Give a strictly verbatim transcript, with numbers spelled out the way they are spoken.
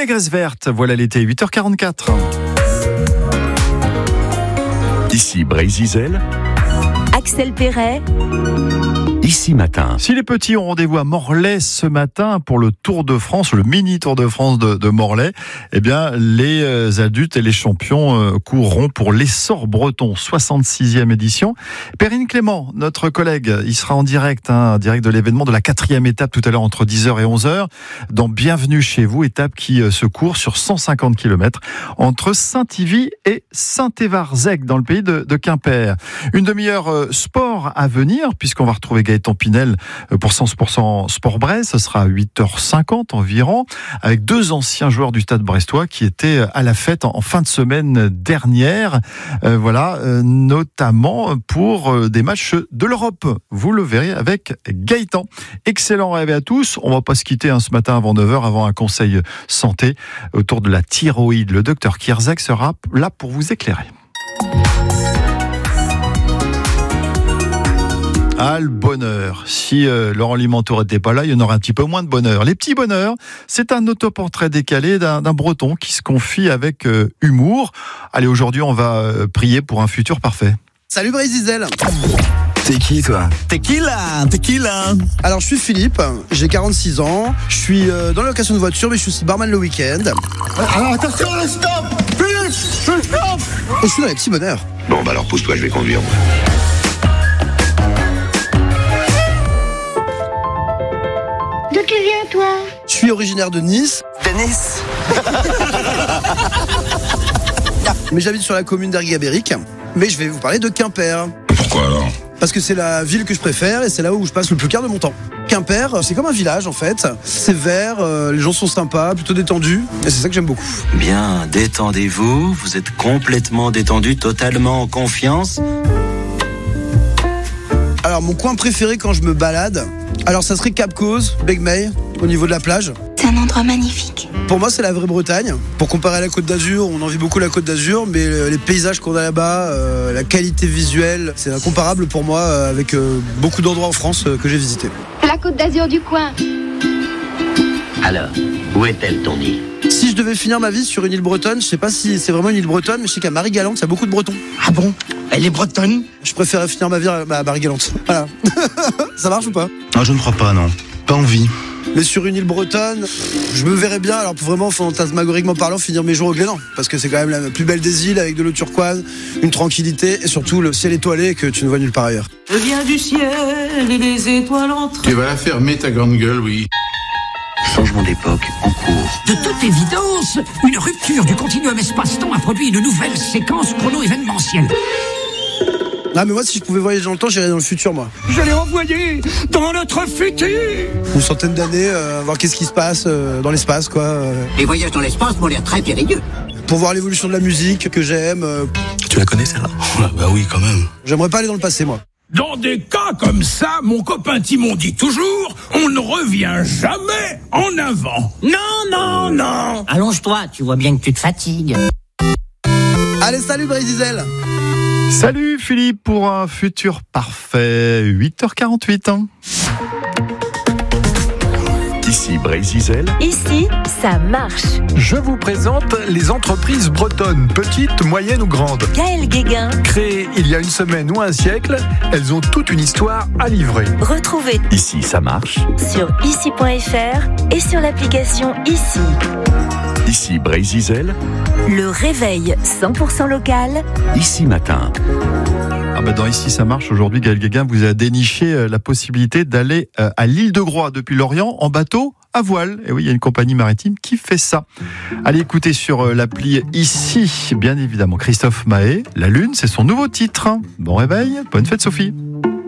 Négresse verte, voilà l'été, huit heures quarante-quatre. Ici Brézizel, Axel Perret, Ici Matin. Si les petits ont rendez-vous à Morlaix ce matin pour le Tour de France, le mini Tour de France de, de Morlaix, eh bien, les adultes et les champions courront pour l'Essor breton, soixante-sixième édition. Perrine Clément, notre collègue, il sera en direct, hein, en direct de l'événement de la quatrième étape tout à l'heure entre dix heures et onze heures, dans Bienvenue chez vous, étape qui se court sur cent cinquante kilomètres entre Saint-Yvi et Saint-Évarzec dans le pays de, de Quimper. Une demi-heure sport à venir, puisqu'on va retrouver Gaëtan Pinel pour cent pour cent Sport Brest. Ce sera à huit heures cinquante environ, avec deux anciens joueurs du Stade brestois qui étaient à la fête en fin de semaine dernière. Euh, voilà, euh, notamment pour des matchs de l'Europe. Vous le verrez avec Gaëtan. Excellent rêve à tous. On va pas se quitter hein, ce matin avant neuf heures, avant un conseil santé autour de la thyroïde. Le docteur Kierzek sera là pour vous éclairer. Ah, le bonheur. Si euh, Laurent Limantour n'était pas là, il y en aurait un petit peu moins de bonheur. Les petits bonheurs, c'est un autoportrait décalé d'un, d'un breton qui se confie avec euh, humour. Allez, aujourd'hui, on va euh, prier pour un futur parfait. Salut Brézizel. T'es qui toi? T'es qui là? T'es qui là? Alors je suis Philippe, j'ai quarante-six ans, je suis euh, dans la location de voiture, mais je suis aussi barman le week-end. Alors attention, stop! Philippe, stop! Et je suis dans les petits bonheurs. Bon bah alors pousse-toi, je vais conduire. D'où tu viens, toi? Je suis originaire de Nice. De Nice. Mais j'habite sur la commune d'Ergues-Gabéric. Mais je vais vous parler de Quimper. Pourquoi alors? Parce que c'est la ville que je préfère et c'est là où je passe le plus clair de mon temps. Quimper, c'est comme un village en fait. C'est vert, euh, les gens sont sympas, plutôt détendus. Et c'est ça que j'aime beaucoup. Bien, détendez-vous. Vous êtes complètement détendu, totalement en confiance. Alors mon coin préféré quand je me balade, alors ça serait Cap Cause, Begmey, au niveau de la plage. C'est un endroit magnifique. Pour moi, c'est la vraie Bretagne. Pour comparer à la Côte d'Azur, on envie beaucoup la Côte d'Azur, mais les paysages qu'on a là-bas, euh, la qualité visuelle, c'est incomparable pour moi euh, avec euh, beaucoup d'endroits en France euh, que j'ai visités. La Côte d'Azur du coin. Alors, où est-elle ton île? Si je devais finir ma vie sur une île bretonne, je sais pas si c'est vraiment une île bretonne, mais je sais qu'à Marie-Galante, il y a beaucoup de Bretons. Ah bon? Elle est bretonne? Je préférais finir ma vie à Marie-Galante. Voilà. Ça marche ou pas? Non, je ne crois pas, non. Pas envie. Mais sur une île bretonne, je me verrais bien, alors vraiment fantasmagoriquement parlant, finir mes jours au Glénan. Parce que c'est quand même la plus belle des îles, avec de l'eau turquoise, une tranquillité, et surtout le ciel étoilé que tu ne vois nulle part ailleurs. Je viens du ciel et les étoiles entre. Tu vas la fermer ta grande gueule, oui. Changement d'époque en cours. De toute évidence, une rupture du continuum espace-temps a produit une nouvelle séquence chrono-événementielle. Ah mais moi si je pouvais voyager dans le temps, j'irais dans le futur moi. Je l'ai envoyé dans notre futur. Une centaine d'années, euh, voir qu'est-ce qui se passe euh, dans l'espace quoi. Euh, Les voyages dans l'espace m'ont l'air très périlleux. pour voir l'évolution de la musique que j'aime. euh, Tu la connais celle-là? Bah oui, quand même. J'aimerais pas aller dans le passé moi. Dans des cas comme ça, mon copain Timon dit toujours, on ne revient jamais en avant. Non, non, non. Allonge-toi, tu vois bien que tu te fatigues. Allez salut Brézizel. Salut Philippe pour un futur parfait, huit heures quarante-huit. Hein. Ici Brézizel, ici, ça marche. Je vous présente les entreprises bretonnes, petites, moyennes ou grandes. Gaël Guéguin, Créées il y a une semaine ou un siècle, elles ont toute une histoire à livrer. retrouvez ici ça marche. sur ici point f r et sur l'application Ici. Ici Brézizel, Le réveil cent pour cent local. Ici Matin. Ah bah dans Ici ça marche, aujourd'hui Gaël Guéguin vous a déniché la possibilité d'aller à l'île de Groix depuis Lorient en bateau à voile. Et oui, il y a une compagnie maritime qui fait ça. Allez écouter sur l'appli Ici, bien évidemment, Christophe Mahé. La Lune, c'est son nouveau titre. Bon réveil, bonne fête Sophie.